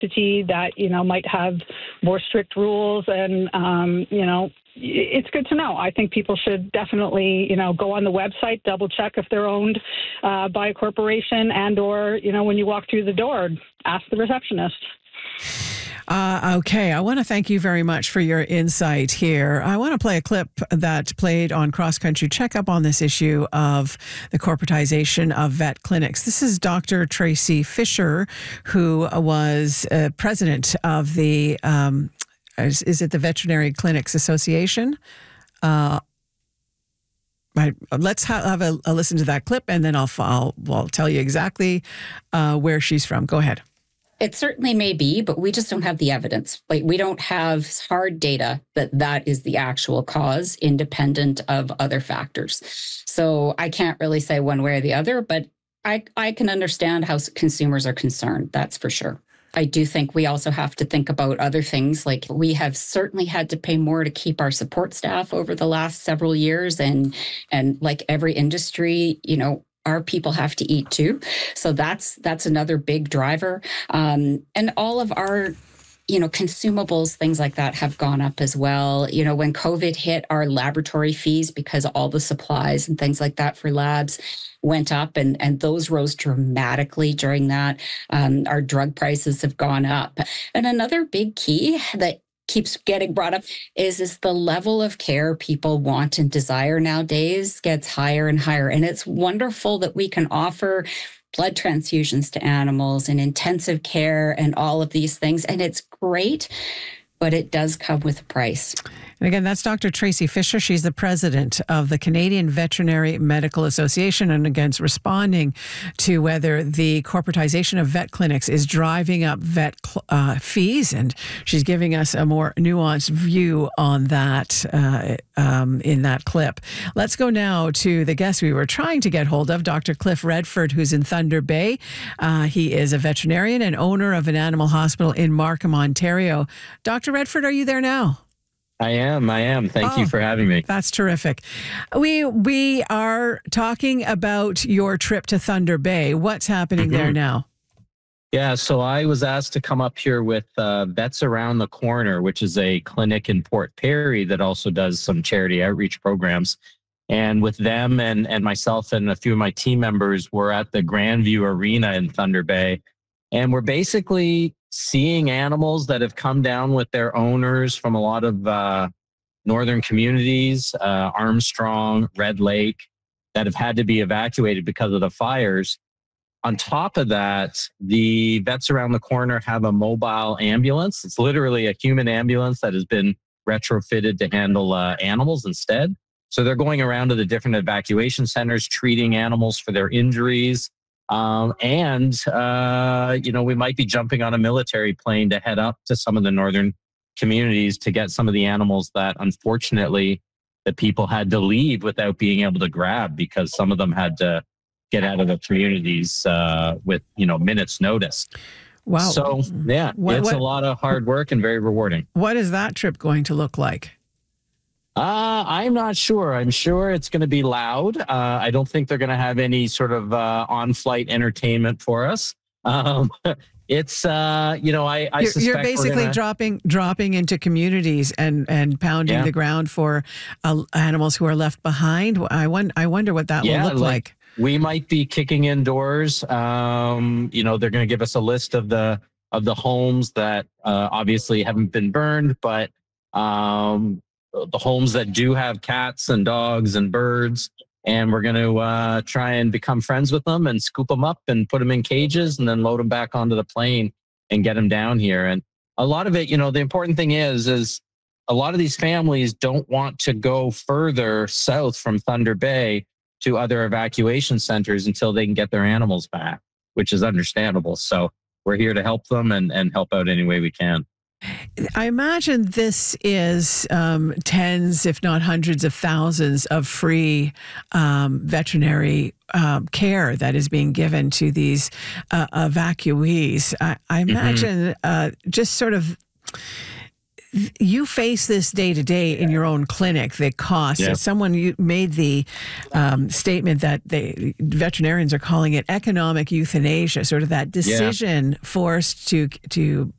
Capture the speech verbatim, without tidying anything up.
entity that, you know, might have more strict rules. And, um, you know, it's good to know. I think people should definitely, you know, go on the website, double check if they're owned uh, by a corporation, and or, you know, when you walk through the door, ask the receptionist. Uh, okay, I want to thank you very much for your insight here. I want to play a clip that played on Cross Country Checkup on this issue of the corporatization of vet clinics. This is Doctor Tracy Fisher, who was uh, president of the, um, is, is it the Veterinary Clinics Association? Uh, Right. Let's ha- have a, a listen to that clip, and then I'll, I'll, I'll tell you exactly uh, where she's from. Go ahead. It certainly may be, but we just don't have the evidence. Like, we don't have hard data that that is the actual cause, independent of other factors. So I can't really say one way or the other, but I, I can understand how consumers are concerned. That's for sure. I do think we also have to think about other things. Like, we have certainly had to pay more to keep our support staff over the last several years. And, and like every industry, you know, our people have to eat too. So that's that's another big driver. Um, and all of our, you know, consumables, things like that have gone up as well. You know, when COVID hit, our laboratory fees, because all the supplies and things like that for labs went up, and, and those rose dramatically during that. Um, our drug prices have gone up. And another big key that keeps getting brought up is, is the level of care people want and desire nowadays gets higher and higher. And it's wonderful that we can offer blood transfusions to animals and intensive care and all of these things. And it's great, but it does come with a price. And again, that's Doctor Tracy Fisher. She's the president of the Canadian Veterinary Medical Association, and again, responding to whether the corporatization of vet clinics is driving up vet uh, fees. And she's giving us a more nuanced view on that uh, um, in that clip. Let's go now to the guest we were trying to get hold of, Doctor Cliff Redford, who's in Thunder Bay. Uh, he is a veterinarian and owner of an animal hospital in Markham, Ontario. Doctor Redford, are you there now? I am. I am. Thank oh, you for having me. That's terrific. We we are talking about your trip to Thunder Bay. What's happening mm-hmm. there now? Yeah, so I was asked to come up here with uh, Vets Around the Corner, which is a clinic in Port Perry that also does some charity outreach programs. And with them and, and myself and a few of my team members, we're at the Grandview Arena in Thunder Bay. And we're basically seeing animals that have come down with their owners from a lot of uh, northern communities, uh, Armstrong, Red Lake, that have had to be evacuated because of the fires. On top of that, the Vets Around the Corner have a mobile ambulance. It's literally a human ambulance that has been retrofitted to handle uh, animals instead. So they're going around to the different evacuation centers, treating animals for their injuries. Um, and, uh, you know, we might be jumping on a military plane to head up to some of the northern communities to get some of the animals that, unfortunately, the people had to leave without being able to grab, because some of them had to get out of the communities uh, with, you know, minutes notice. Wow. So, yeah, what, it's what, a lot of hard work and very rewarding. What is that trip going to look like? Uh, I'm not sure. I'm sure it's going to be loud. Uh, I don't think they're going to have any sort of uh, on-flight entertainment for us. Um, it's, uh, you know, I, I you're, suspect you're basically gonna... dropping dropping into communities and, and pounding yeah. the ground for uh, animals who are left behind. I, won- I wonder what that yeah, will look like. like. We might be kicking in doors. Um, you know, they're going to give us a list of the of the homes that uh, obviously haven't been burned, but um, the homes that do have cats and dogs and birds. And we're going to uh, try and become friends with them and scoop them up and put them in cages and then load them back onto the plane and get them down here. And a lot of it, you know, the important thing is, is a lot of these families don't want to go further south from Thunder Bay to other evacuation centers until they can get their animals back, which is understandable. So we're here to help them and, and help out any way we can. I imagine this is um, tens, if not hundreds of thousands of free um, veterinary um, care that is being given to these uh, evacuees. I, I imagine mm-hmm. uh, just sort of you face this day to day in your own clinic, the cost. Yeah. Someone you made the um, statement that they, veterinarians are calling it economic euthanasia, sort of that decision yeah. forced to to